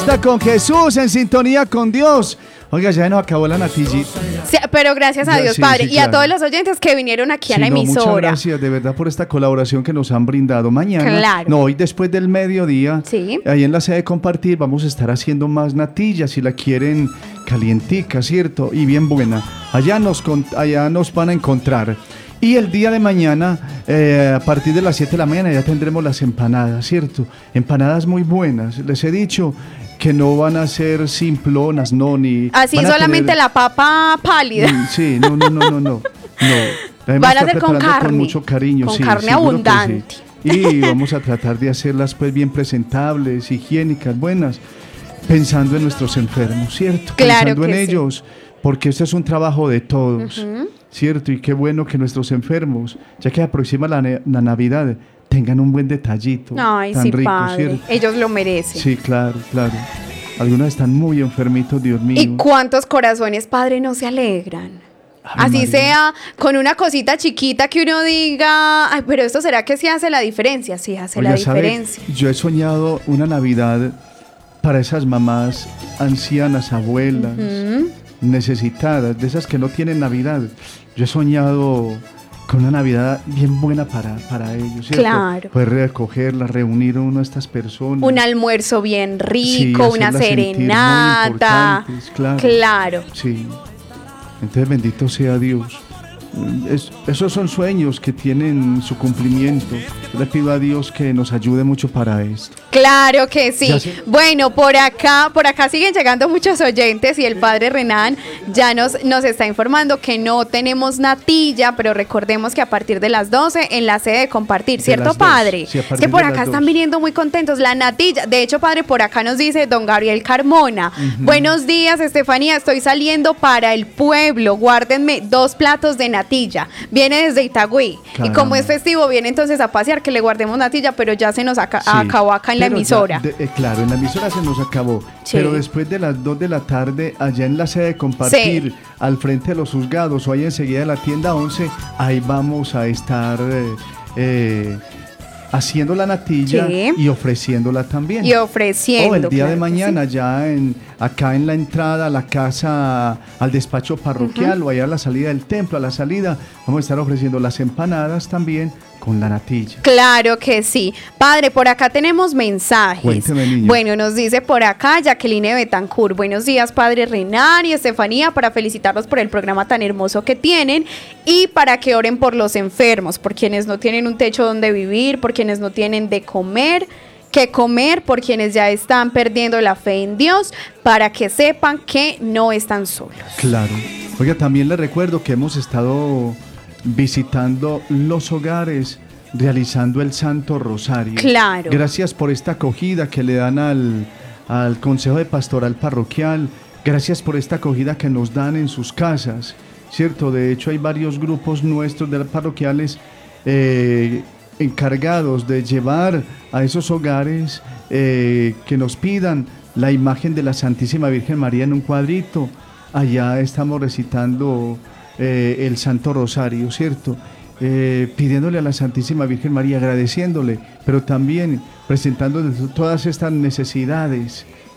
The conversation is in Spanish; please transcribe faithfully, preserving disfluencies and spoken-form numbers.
Está con Jesús, en sintonía con Dios. Oiga, ya nos acabó la natilla. Sí, pero gracias a Ya, Dios, sí, Padre. sí, y a claro. todos los oyentes que vinieron aquí a Sí, la no, emisora. muchas gracias de verdad por esta colaboración que nos han brindado. Mañana, Claro. no, hoy después del mediodía, Sí. ahí en la sede de Compartir vamos a estar haciendo más natillas si la quieren calientica, ¿cierto? Y bien buena. Allá nos, con- allá nos van a encontrar. Y el día de mañana, eh, a partir de las siete de la mañana, ya tendremos las empanadas, ¿cierto? Empanadas muy buenas. Les he dicho que no van a ser simplonas, no, ni... Así van a solamente tener- la papa pálida. Mm, Sí, no, no, no, no, no. no. La hemos Van a estado ser con preparando carne, con mucho cariño, con sí, carne seguro que abundante. sí. Y vamos a tratar de hacerlas pues bien presentables, higiénicas, buenas, pensando en nuestros enfermos, ¿cierto? Claro Pensando en que sí. ellos, porque este es un trabajo de todos, ¿cierto? Y qué bueno que nuestros enfermos, ya que aproxima la, ne- la Navidad, tengan un buen detallito Ay, tan sí, rico, Padre. ¿cierto? Ellos lo merecen. Sí, claro, claro. Algunos están muy enfermitos, Dios mío. ¿Y cuántos corazones, Padre, no se alegran? Ay, Así María. sea con una cosita chiquita que uno diga, ay, pero esto será que sí hace la diferencia. Sí hace Oiga, la ¿sabe? diferencia. Yo he soñado una Navidad para esas mamás ancianas, abuelas, necesitadas, de esas que no tienen Navidad. Yo he soñado con una Navidad bien buena para, para ellos, ¿cierto? Claro. Poder recogerlas, reunir a una de estas personas. Un almuerzo bien Sí, rico, una hacerlas sentir muy serenata. importantes, claro. Claro. Sí. Entonces, bendito sea Dios. Es- esos son sueños que tienen su cumplimiento. Yo le pido a Dios que nos ayude mucho para esto. Claro que sí. Ya sé. Bueno, por acá, por acá siguen llegando muchos oyentes y el padre Renan ya nos, nos está informando que no tenemos natilla, pero recordemos que a partir de las doce en la sede de Compartir, De ¿cierto, las dos. padre? Sí, a Es partir que por de acá las están dos. viniendo muy contentos. La natilla, de hecho, padre, por acá nos dice don Gabriel Carmona. Buenos días, Estefanía, estoy saliendo para el pueblo. Guárdenme dos platos de natilla. Viene desde Itagüí. Y como Caramba. es festivo, viene entonces a pasear, que le guardemos natilla, pero ya se nos aca- Sí, acabó acá en la pero ya emisora. de- eh, claro, en la emisora se nos acabó. Sí. Pero después de las dos de la tarde, allá en la sede de Compartir, Sí. al frente de los juzgados, o ahí enseguida de la tienda once, ahí vamos a estar eh, eh, haciendo la natilla Sí. y ofreciéndola también. Y ofreciendo. O el día claro de que mañana, ya en, acá en la entrada a la casa, al despacho parroquial, o allá a la salida del templo, a la salida, vamos a estar ofreciendo las empanadas también con la natilla. sí. Claro que sí. Padre, por acá tenemos mensajes. Cuénteme, niña. Bueno, nos dice por acá Jacqueline Betancourt. Buenos días, Padre Renan y Estefanía, para felicitarlos por el programa tan hermoso que tienen y para que oren por los enfermos, por quienes no tienen un techo donde vivir, por quienes no tienen de comer, que comer, por quienes ya están perdiendo la fe en Dios, para que sepan que no están solos. Claro. Oiga, también les recuerdo que hemos estado visitando los hogares, realizando el Santo Rosario. Claro. Gracias por esta acogida que le dan al, al Consejo de Pastoral Parroquial. Gracias por esta acogida que nos dan en sus casas, ¿cierto? De hecho, hay varios grupos nuestros de las parroquiales eh, encargados de llevar a esos hogares eh, que nos pidan la imagen de la Santísima Virgen María en un cuadrito. Allá estamos recitando eh, el Santo Rosario, ¿cierto? Eh, pidiéndole a la Santísima Virgen María, agradeciéndole, pero también presentando todas estas necesidades